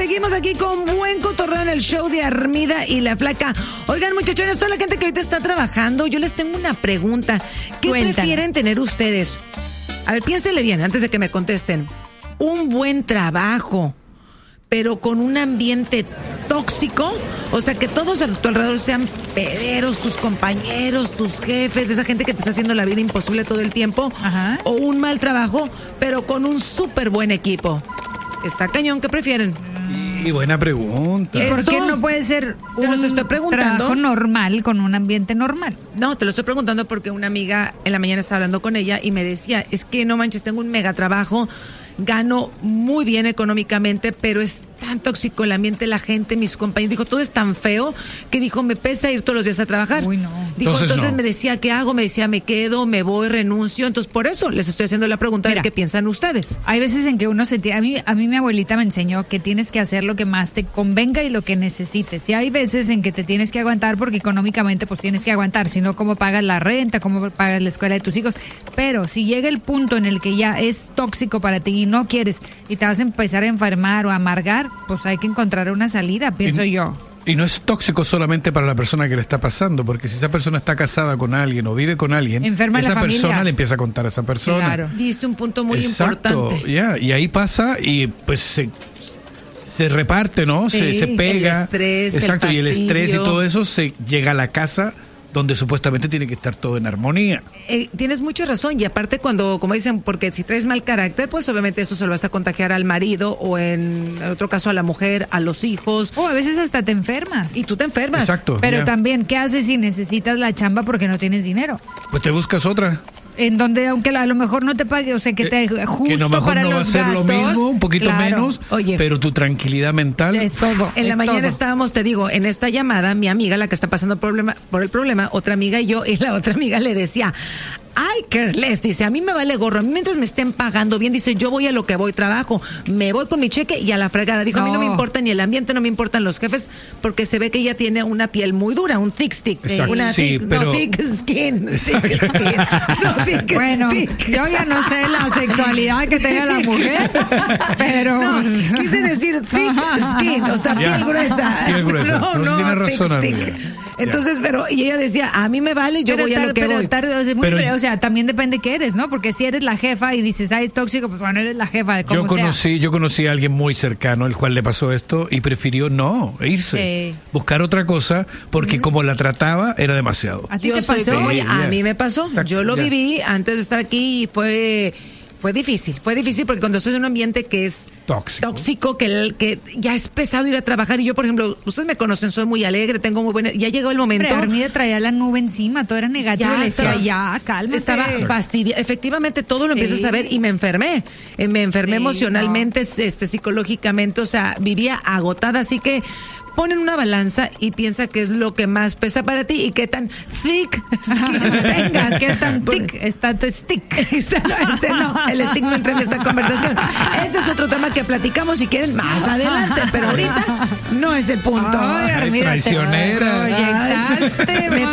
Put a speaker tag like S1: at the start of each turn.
S1: seguimos aquí con buen cotorreo en el show de Armida y la Flaca. Oigan, muchachones, toda la gente que ahorita está trabajando, yo les tengo una pregunta. ¿Qué prefieren tener ustedes? A ver, piénsenle bien antes de que me contesten. Un buen trabajo, pero con un ambiente tóxico, o sea, que todos a tu alrededor sean pederos, tus compañeros, tus jefes, esa gente que te está haciendo la vida imposible todo el tiempo. Ajá. O un mal trabajo, pero con un súper buen equipo. Está cañón, ¿qué prefieren?
S2: Y buena pregunta.
S3: ¿Y por qué no puede ser un trabajo normal con un ambiente normal?
S1: No, te lo estoy preguntando porque una amiga en la mañana estaba hablando con ella y me decía, es que no manches, tengo un mega trabajo, gano muy bien económicamente, pero es tan tóxico el ambiente, la gente, mis compañeros, dijo, todo es tan feo, que dijo, me pesa ir todos los días a trabajar.
S3: Uy, no.
S1: Dijo, entonces me decía, ¿qué hago? Me decía, me quedo, me voy, renuncio. Entonces, por eso les estoy haciendo la pregunta. Mira, a ver qué piensan ustedes.
S3: Hay veces en que uno a mí mi abuelita me enseñó que tienes que hacer lo que más te convenga y lo que necesites. Y hay veces en que te tienes que aguantar porque económicamente pues tienes que aguantar, si no, cómo pagas la renta, cómo pagas la escuela de tus hijos. Pero si llega el punto en el que ya es tóxico para ti y no quieres y te vas a empezar a enfermar o a amargar, pues hay que encontrar una salida, pienso yo.
S2: Y no es tóxico solamente para la persona que le está pasando, porque si esa persona está casada con alguien o vive con alguien,
S3: enferma
S2: esa
S3: la
S2: persona le empieza a contar a esa persona.
S3: Claro.
S1: Dice un punto muy importante.
S2: Y ahí pasa y pues se reparte, ¿no?
S1: Sí,
S2: se pega.
S1: el estrés,
S2: exacto,
S1: el
S2: y el estrés y
S1: fastidio.
S2: todo eso se llega a la casa donde supuestamente tiene que estar todo en armonía.
S1: Tienes mucha razón, y aparte cuando, como dicen, porque si traes mal carácter, pues obviamente eso se lo vas a contagiar al marido, o en otro caso a la mujer, a los hijos.
S3: O a veces hasta te enfermas.
S1: Y tú te enfermas.
S2: Exacto.
S3: Pero también, ¿qué haces si necesitas la chamba porque no tienes dinero?
S2: Pues te buscas otra.
S3: En donde, aunque a lo mejor no te pague, o sea, que te justo
S2: que a lo mejor
S3: para
S2: no va a
S3: los
S2: ser
S3: gastos,
S2: lo mismo, un poquito
S3: claro.
S2: menos,
S1: Oye,
S2: pero tu tranquilidad mental
S3: es todo.
S1: En la mañana estábamos, te digo, en esta llamada, mi amiga, la que está pasando por el problema, otra amiga y yo, y la otra amiga le decía, ay, careless, dice, a mí me vale gorro, a mí mientras me estén pagando bien, dice, yo voy a lo que voy, trabajo, me voy con mi cheque y a la fregada. Dijo, a mí no me importa ni el ambiente, no me importan los jefes, porque se ve que ella tiene una piel muy dura, un thick stick.
S2: Exacto.
S1: Una
S2: Sí,
S1: no thick skin. Thick skin. No, thick
S3: Bueno,
S1: stick.
S3: yo ya no sé la sexualidad que tenga la mujer, pero...
S1: No, quise decir thick skin, o sea, piel gruesa.
S2: Piel gruesa. No, tiene razón,
S1: thick
S2: amiga.
S1: stick. Entonces, pero, y ella decía, a mí me vale, yo voy a lo que voy.
S3: O sea, también depende qué eres, ¿no? Porque si eres la jefa y dices, es tóxico, pues bueno, eres la jefa de cómo
S2: Yo conocí a alguien muy cercano, el cual le pasó esto, y prefirió irse. Buscar otra cosa, porque como la trataba, era demasiado.
S3: ¿A ti te pasó?
S1: A mí me pasó.
S2: Exacto,
S1: yo lo viví antes de estar aquí y fue difícil porque cuando estás en un ambiente que es tóxico, que ya es pesado ir a trabajar, y yo, por ejemplo, ustedes me conocen, soy muy alegre, tengo muy buena, ya llegó el momento.
S3: Pero Armida traía la nube encima, todo era negativo, le decía, cálmate.
S1: Estaba fastidiada, efectivamente todo lo empiezas a ver, y me enfermé emocionalmente, psicológicamente, o sea, vivía agotada, así que pon en una balanza y piensa qué es lo que más pesa para ti y qué tan thick skin tengas.
S3: ¿Qué tan thick está tu stick?
S1: El stick no entra en esta conversación. Ese es otro tema que platicamos si quieren más adelante, pero ahorita no es el punto.
S3: Ay, Armida,
S2: traicionera.
S3: te proyectaste,